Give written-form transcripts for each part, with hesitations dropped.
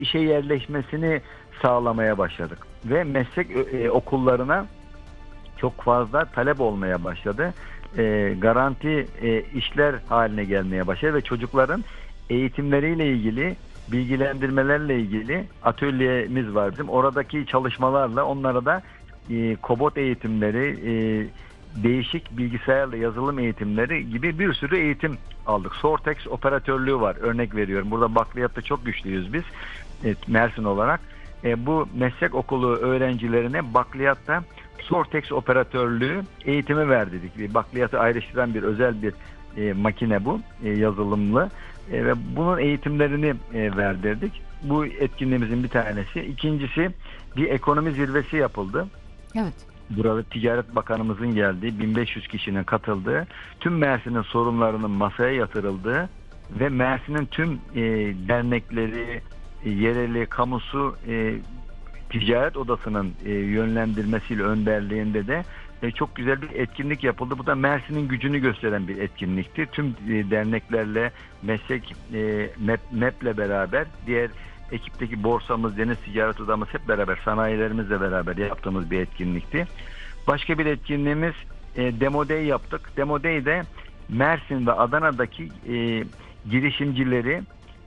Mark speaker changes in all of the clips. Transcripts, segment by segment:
Speaker 1: işe yerleşmesini sağlamaya başladık. Ve meslek okullarına çok fazla talep olmaya başladı. Garanti işler haline gelmeye başladı ve çocukların eğitimleriyle ilgili, bilgilendirmelerle ilgili atölyemiz var bizim. Oradaki çalışmalarla onlara da kobot eğitimleri, değişik bilgisayarla yazılım eğitimleri gibi bir sürü eğitim aldık. Sortex operatörlüğü var. Örnek veriyorum. Burada bakliyatta çok güçlüyüz biz. Mersin olarak. Bu meslek okulu öğrencilerine bakliyatta Sortex operatörlüğü eğitimi verdik. Bakliyatı ayrıştıran bir özel bir makine bu. Yazılımlı. Ve bunun eğitimlerini verdirdik. Bu etkinliğimizin bir tanesi. İkincisi bir ekonomi zirvesi yapıldı.
Speaker 2: Evet.
Speaker 1: Burada Ticaret Bakanımızın geldiği 1500 kişinin katıldığı, tüm Mersin'in sorunlarının masaya yatırıldığı ve Mersin'in tüm dernekleri, yereli, kamusu ticaret odasının yönlendirmesiyle önderliğinde de çok güzel bir etkinlik yapıldı. Bu da Mersin'in gücünü gösteren bir etkinlikti. Tüm derneklerle, meslek MEP'le beraber diğer ekipteki borsamız, deniz ticaret odamız hep beraber, sanayilerimizle beraber yaptığımız bir etkinlikti. Başka bir etkinliğimiz Demo Day yaptık. Demo Day'de Mersin ve Adana'daki girişimcileri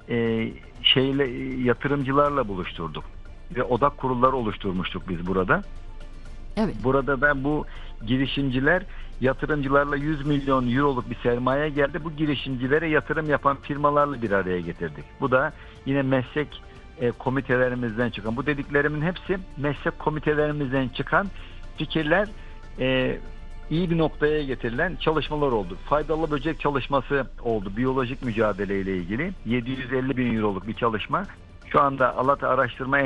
Speaker 1: yatırımcılarla buluşturduk. Ve odak kurulları oluşturmuştuk biz burada.
Speaker 2: Evet.
Speaker 1: Burada da bu girişimciler yatırımcılarla 100 milyon euroluk bir sermaye geldi. Bu girişimcilere yatırım yapan firmalarla bir araya getirdik. Bu da yine meslek komitelerimizden çıkan, bu dediklerimin hepsi meslek komitelerimizden çıkan fikirler, iyi bir noktaya getirilen çalışmalar oldu. Faydalı böcek çalışması oldu. Biyolojik mücadeleyle ilgili 750 bin euroluk bir çalışma. Şu anda Alatı Araştırma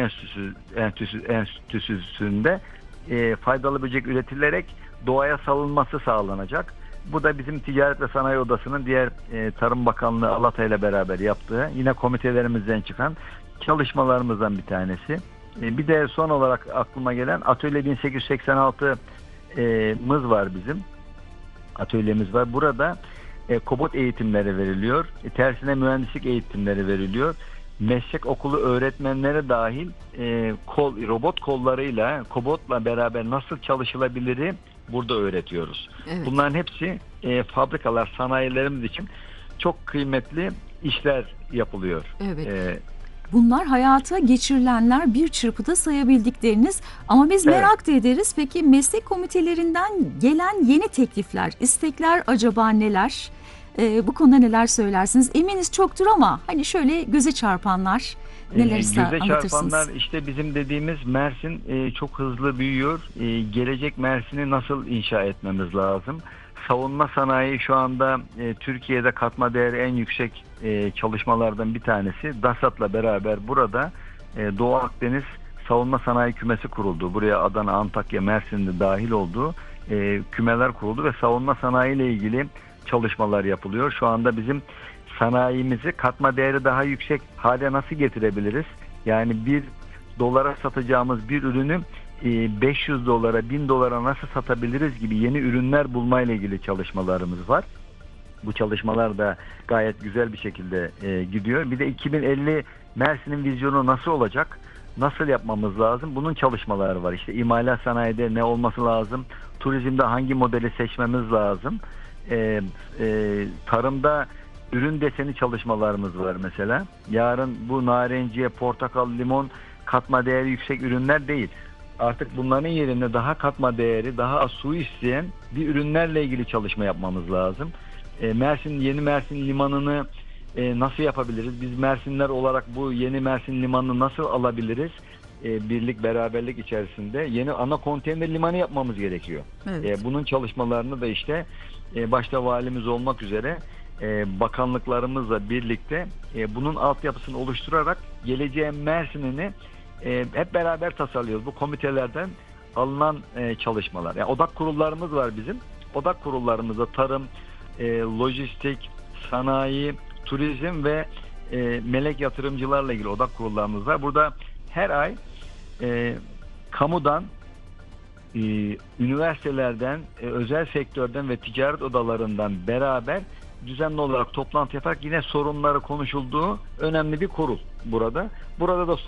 Speaker 1: Enstitüsü'nde faydalı böcek üretilerek doğaya salınması sağlanacak. Bu da bizim Ticaret ve Sanayi Odası'nın diğer Tarım Bakanlığı Alata ile beraber yaptığı, yine komitelerimizden çıkan çalışmalarımızdan bir tanesi. Bir de son olarak aklıma gelen Atölye 1886 mız var bizim. Atölyemiz var. Burada kobot eğitimleri veriliyor. Tersine mühendislik eğitimleri veriliyor. Meslek okulu öğretmenleri dahil robot kollarıyla, kobotla beraber nasıl çalışılabiliri burada öğretiyoruz.
Speaker 2: Evet.
Speaker 1: Bunların hepsi fabrikalar, sanayilerimiz için çok kıymetli işler yapılıyor.
Speaker 2: Evet. Bunlar hayata geçirilenler, bir çırpıda sayabildikleriniz, ama biz merak da ederiz. Peki meslek komitelerinden gelen yeni teklifler, istekler acaba neler? Bu konuda neler söylersiniz? Eminiz çoktur ama hani şöyle göze çarpanlar neler anlatırsınız?
Speaker 1: Göze çarpanlar işte bizim dediğimiz Mersin çok hızlı büyüyor. Gelecek Mersin'i nasıl inşa etmemiz lazım? Savunma sanayi şu anda Türkiye'de katma değeri en yüksek çalışmalardan bir tanesi. DASAT'la beraber burada Doğu Akdeniz Savunma Sanayi Kümesi kuruldu. Buraya Adana, Antakya, Mersin'de dahil olduğu kümeler kuruldu ve savunma sanayi ile ilgili çalışmalar yapılıyor. Şu anda bizim sanayimizi katma değeri daha yüksek hale nasıl getirebiliriz? Yani $1 satacağımız bir ürünü 500 dolara, 1000 dolara nasıl satabiliriz gibi yeni ürünler bulmayla ilgili çalışmalarımız var. Bu çalışmalar da gayet güzel bir şekilde gidiyor. Bir de 2050 Mersin'in vizyonu nasıl olacak? Nasıl yapmamız lazım? Bunun çalışmaları var. İşte imalat sanayide ne olması lazım? Turizmde hangi modeli seçmemiz lazım? Tarımda ürün deseni çalışmalarımız var mesela. Yarın bu narenciye, portakal, limon katma değeri yüksek ürünler değil. Artık bunların yerine daha katma değeri, daha az su isteyen bir ürünlerle ilgili çalışma yapmamız lazım. Yeni Mersin limanını nasıl yapabiliriz? Biz Mersinler olarak bu yeni Mersin limanını nasıl alabiliriz? Birlik, beraberlik içerisinde yeni ana konteyner limanı yapmamız gerekiyor.
Speaker 2: Evet.
Speaker 1: Bunun çalışmalarını da işte başta valimiz olmak üzere bakanlıklarımızla birlikte bunun altyapısını oluşturarak geleceğin Mersin'ini hep beraber tasarlıyoruz. Bu komitelerden alınan çalışmalar. Yani odak kurullarımız var bizim. Odak kurullarımızda tarım, lojistik, sanayi, turizm ve melek yatırımcılarla ilgili odak kurullarımız var. Burada her ay kamudan, üniversitelerden, özel sektörden ve ticaret odalarından beraber düzenli olarak toplantı yaparak yine sorunları konuşulduğu önemli bir kurul. burada. Burada da